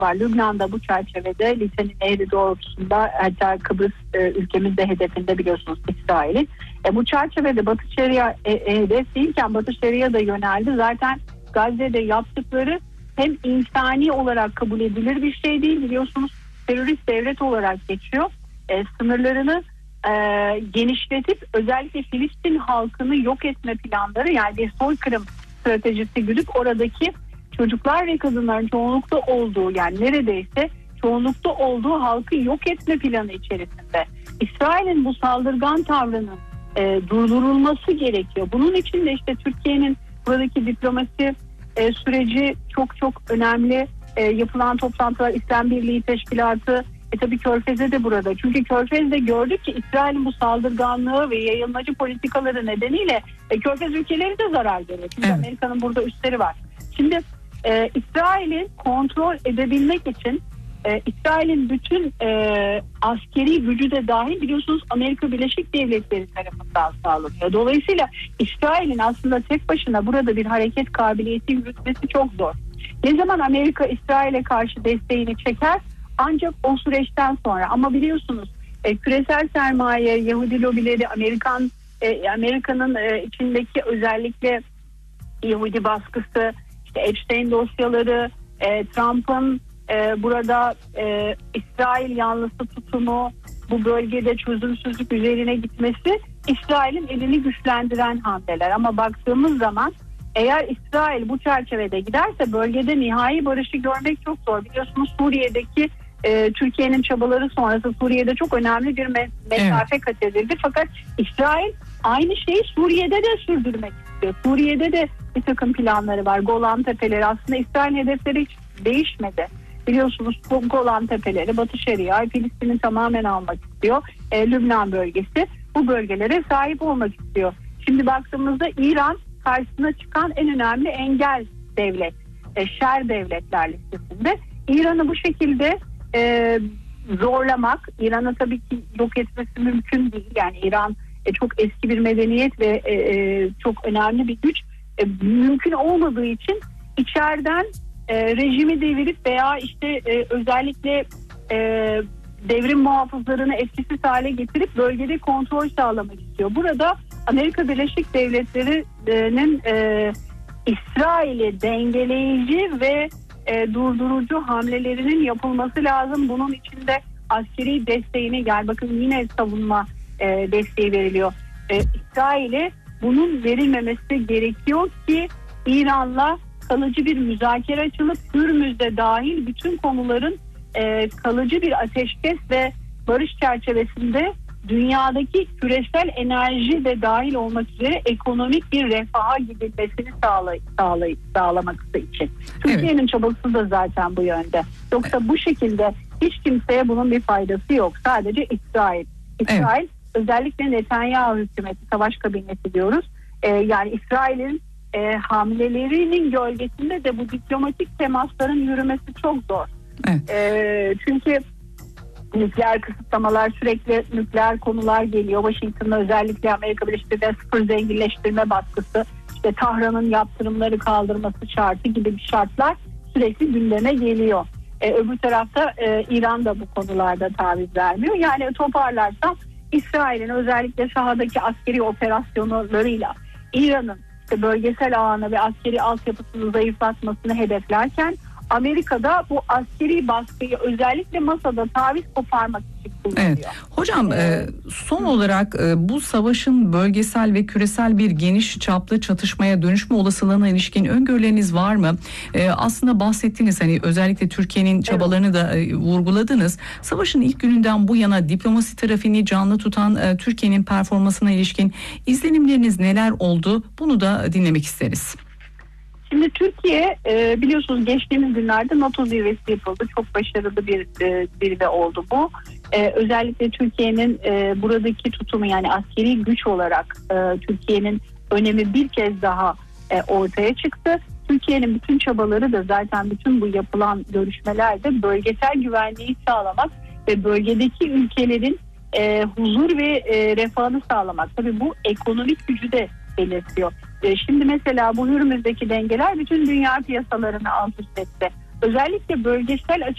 var. Lübnan'da bu çerçevede Lisenin Nehri doğrultusunda, hatta Kıbrıs ülkemizde hedefinde biliyorsunuz İsrail'in. Bu çerçevede Batı Şeria hedef değilken Batı Şeria da yöneldi. Zaten Gazze'de yaptıkları hem insani olarak kabul edilir bir şey değil, biliyorsunuz terörist devlet olarak geçiyor. Sınırlarını genişletip özellikle Filistin halkını yok etme planları, yani bir soykırım stratejisi güdüp oradaki çocuklar ve kadınların çoğunlukta olduğu, yani neredeyse çoğunlukta olduğu halkı yok etme planı içerisinde. İsrail'in bu saldırgan tavrının durdurulması gerekiyor. Bunun için de işte Türkiye'nin buradaki diplomasi süreci çok önemli. Yapılan toplantılar, İslam Birliği Teşkilatı, tabii Körfez'e de burada. Çünkü Körfez'de gördük ki İsrail'in bu saldırganlığı ve yayılmacı politikaları nedeniyle Körfez ülkeleri de zarar görüyor. Çünkü evet, Amerika'nın burada üsleri var. Şimdi İsrail'i kontrol edebilmek için İsrail'in bütün askeri gücü de dahil biliyorsunuz Amerika Birleşik Devletleri tarafından sağlanıyor. Dolayısıyla İsrail'in aslında tek başına burada bir hareket kabiliyeti yürütmesi çok zor. Ne zaman Amerika İsrail'e karşı desteğini çeker? Ancak o süreçten sonra. Ama biliyorsunuz küresel sermaye, Yahudi lobileri, Amerika'nın içindeki özellikle Yahudi baskısı, işte Epstein dosyaları, Trump'ın burada İsrail yanlısı tutumu, bu bölgede çözümsüzlük üzerine gitmesi İsrail'in elini güçlendiren hamleler. Ama baktığımız zaman eğer İsrail bu çerçevede giderse bölgede nihai barışı görmek çok zor. Biliyorsunuz Suriye'deki Türkiye'nin çabaları sonrası Suriye'de çok önemli bir mesafe kat edildi. Fakat İsrail aynı şeyi Suriye'de de sürdürmek istiyor. Suriye'de de bir takım planları var. Golan Tepeleri, aslında İsrail hedefleri hiç değişmedi. Biliyorsunuz Golan Tepeleri, Batı Şeria, Filistin'i tamamen almak istiyor. Lübnan bölgesi bu bölgelere sahip olmak istiyor. Şimdi baktığımızda İran karşısına çıkan en önemli engel devlet. Şer devletler listesinde. İran'ı bu şekilde zorlamak, İran'ı tabii ki yok etmesi mümkün değil. Yani İran çok eski bir medeniyet ve çok önemli bir güç. Mümkün olmadığı için içeriden rejimi devirip veya işte özellikle devrim muhafızlarını etkisiz hale getirip bölgede kontrol sağlamak istiyor. Burada Amerika Birleşik Devletleri'nin İsrail'i dengeleyici ve durdurucu hamlelerinin yapılması lazım. Bunun için de askeri desteğini, yani bakın yine savunma desteği veriliyor. İsrail'e bunun verilmemesi gerekiyor ki İran'la kalıcı bir müzakere açılıp Hürmüz'de dahil bütün konuların kalıcı bir ateşkes ve barış çerçevesinde dünyadaki küresel enerji de dahil olmak üzere ekonomik bir refaha gidilmesini sağlaması için. Türkiye'nin çabası da zaten bu yönde. Yoksa bu şekilde hiç kimseye bunun bir faydası yok. Sadece İsrail. İsrail özellikle Netanyahu hükümeti, savaş kabineti diyoruz. Yani İsrail'in hamlelerinin gölgesinde de bu diplomatik temasların yürümesi çok zor. Çünkü nükleer kısıtlamalar, sürekli nükleer konular geliyor. Washington'da özellikle Amerika Birleşik Devletleri sıfır zenginleştirme baskısı, işte Tahran'ın yaptırımları kaldırması şartı gibi bir şartlar sürekli gündeme geliyor. Öbür tarafta İran da bu konularda taviz vermiyor. Yani toparlarsam İsrail'in özellikle sahadaki askeri operasyonlarıyla İran'ın işte bölgesel ağını ve askeri altyapısını zayıflatmasını hedeflerken Amerika'da bu askeri baskıyı özellikle masada taviz koparmak için kullanıyor. Evet. Hocam son olarak bu savaşın bölgesel ve küresel bir geniş çaplı çatışmaya dönüşme olasılığına ilişkin öngörüleriniz var mı? Aslında bahsettiğiniz, hani özellikle Türkiye'nin çabalarını da vurguladınız. Savaşın ilk gününden bu yana diplomasi trafiğini canlı tutan Türkiye'nin performansına ilişkin izlenimleriniz neler oldu? Bunu da dinlemek isteriz. Şimdi Türkiye biliyorsunuz geçtiğimiz günlerde NATO zirvesi yapıldı. Çok başarılı bir zirve oldu bu. Özellikle Türkiye'nin buradaki tutumu, yani askeri güç olarak Türkiye'nin önemi bir kez daha ortaya çıktı. Türkiye'nin bütün çabaları da zaten bütün bu yapılan görüşmelerde bölgesel güvenliği sağlamak ve bölgedeki ülkelerin huzur ve refahını sağlamak. Tabii bu ekonomik gücü de belirtiyor. Şimdi mesela bu Hürmüz'deki dengeler bütün dünya piyasalarını alt üst etti. Özellikle bölgesel